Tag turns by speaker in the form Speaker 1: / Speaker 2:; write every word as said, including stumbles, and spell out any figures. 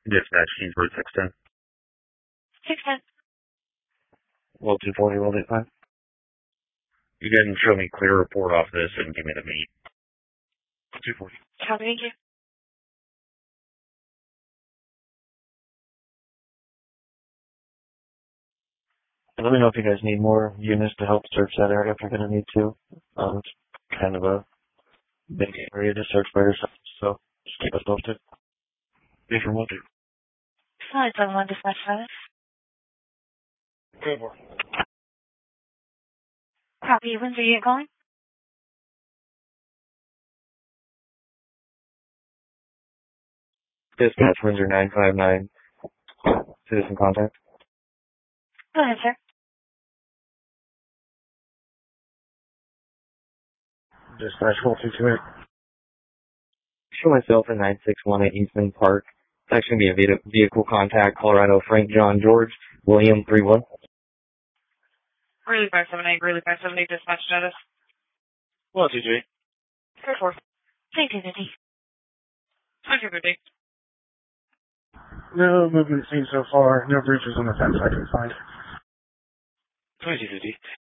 Speaker 1: Dispatch team for six ten.
Speaker 2: six ten.
Speaker 1: Well, two forty, roll eight five. You can show me clear report off this and give me the meat. two forty.
Speaker 2: Copy, thank you.
Speaker 1: Let me know if you guys need more units to help search that area if you're going to need to. Um, it's kind of a big area to search by yourself, so just keep us posted. If you want to.
Speaker 2: Five seven one dispatch five.
Speaker 1: Good work.
Speaker 2: Copy, Windsor unit calling.
Speaker 1: Dispatch Windsor nine five nine. Citizen contact.
Speaker 2: Go ahead, sir.
Speaker 1: Dispatch four two two eight. Show myself in nine six one eight Eastman Park. It's actually going to be a vehicle contact, Colorado Frank John George, William three one.
Speaker 2: Really five seven eight, really five seven eight dispatch status.
Speaker 1: Well, T J.
Speaker 2: Three four. Twenty-two fifty. Twenty-two fifty.
Speaker 1: No movement seen so far. No breaches on the fence I can find. twenty-two fifty.